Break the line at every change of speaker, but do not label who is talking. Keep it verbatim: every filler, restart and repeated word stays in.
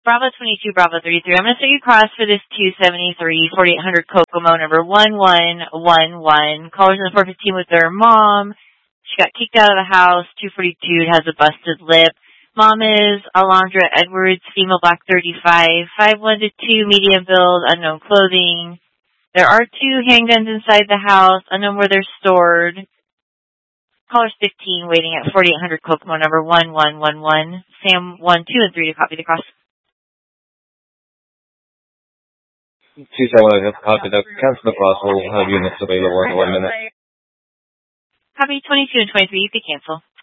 Bravo twenty-two, Bravo thirty-three. I'm going to set you across for this two seventy-three, forty-eight hundred Kokomo number one one one one. Callers in the four fifteen with their mom. She got kicked out of the house. two forty-two has a busted lip. Mom is Alondra Edwards, female, black, thirty-five, five one to two, medium build, unknown clothing. There are two handguns inside the house, unknown where they're stored. Callers fifteen waiting at forty-eight hundred Kokomo number one one one one. Sam one, two, and three to copy the cross.
two seven one, copy the cancel the cross. We'll have units available in one minute.
Copy twenty-two and twenty-three. You could cancel.